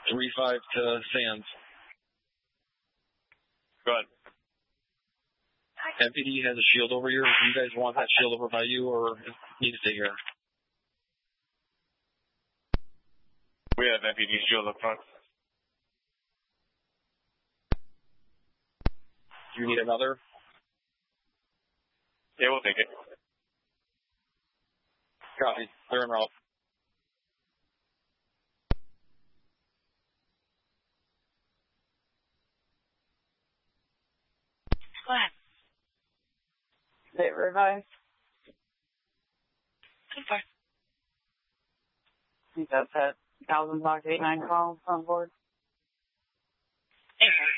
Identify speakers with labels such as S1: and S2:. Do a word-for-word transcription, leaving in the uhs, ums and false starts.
S1: three five to Sands.
S2: Go ahead.
S1: M P D has a shield over here. Do you guys want that shield over by you, or need to stay here?
S2: We have M P D shield up front.
S1: Do you need another?
S2: Yeah, we'll take it.
S1: Copy. Clear en route.
S3: Go ahead.
S4: State revive.
S3: Good far.
S4: I think that's it. Thousand block eight nine call on board.
S3: Error.